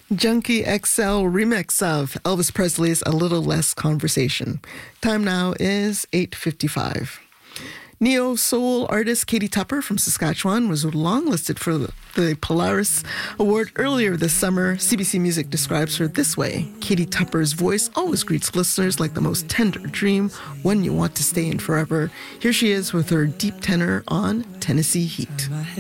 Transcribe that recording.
Junkie XL remix of Elvis Presley's A Little Less Conversation. Time now is 8:55. Neo-soul artist Katie Tupper from Saskatchewan was longlisted for the Polaris Award earlier this summer. CBC Music describes her this way. Katie Tupper's voice always greets listeners like the most tender dream, one you want to stay in forever. Here she is with her deep tenor on Tennessee Heat.